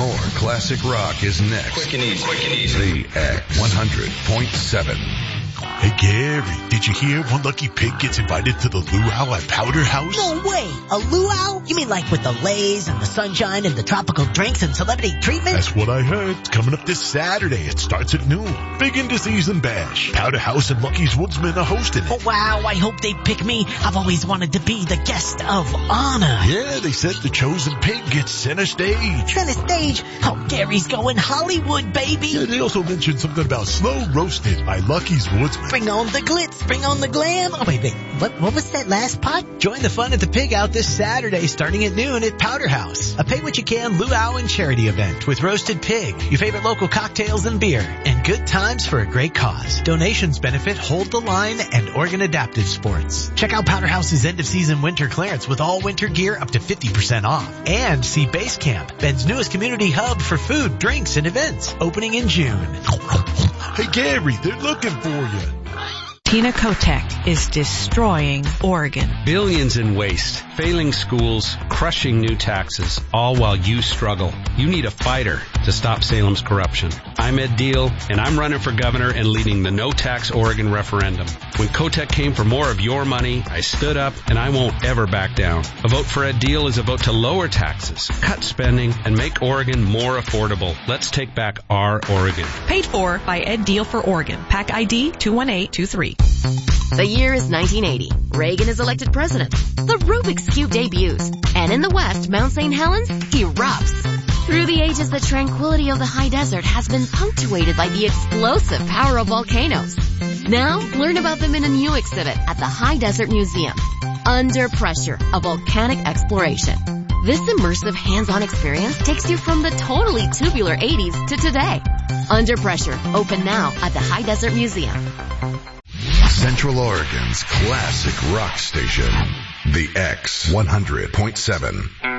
More classic rock is next. Quick and easy. The X 100.7. Hey, Gary, did you hear One Lucky Pig gets invited to the luau at Powder House? No way! A luau? You mean like with the lays and the sunshine and the tropical drinks and celebrity treatment? That's what I heard. It's coming up this Saturday. It starts at noon. Big into season bash. Powder House and Lucky's Woodsman are hosting it. Oh, wow, I hope they pick me. I've always wanted to be the guest of honor. Yeah, they said the chosen pig gets center stage. Center stage? Oh, Gary's going Hollywood, baby. Yeah, they also mentioned something about slow roasted by Lucky's Woodsman. Bring on the glitz, bring on the glam. Oh, wait, what was that last part? Join the fun at the Pig Out this Saturday starting at noon at Powder House. A pay-what-you-can luau and charity event with roasted pig, your favorite local cocktails and beer, and good times for a great cause. Donations benefit Hold the Line and Oregon Adaptive Sports. Check out Powder House's end-of-season winter clearance with all winter gear up to 50% off. And see Base Camp, Ben's newest community hub for food, drinks, and events, opening in June. Hey, Gary, they're looking for you. Tina Kotek is destroying Oregon. Billions in waste, failing schools, crushing new taxes, all while you struggle. You need a fighter to stop Salem's corruption. I'm Ed Deal, and I'm running for governor and leading the No Tax Oregon referendum. When Kotek came for more of your money, I stood up, and I won't ever back down. A vote for Ed Deal is a vote to lower taxes, cut spending, and make Oregon more affordable. Let's take back our Oregon. Paid for by Ed Deal for Oregon. PAC ID 21823. The year is 1980. Reagan is elected president. The Rubik's Cube debuts. And in the West, Mount St. Helens erupts. Through the ages, the tranquility of the high desert has been punctuated by the explosive power of volcanoes. Now, learn about them in a new exhibit at the High Desert Museum. Under Pressure, a volcanic exploration. This immersive hands-on experience takes you from the totally tubular 80s to today. Under Pressure, open now at the High Desert Museum. Central Oregon's classic rock station. The X 100.7.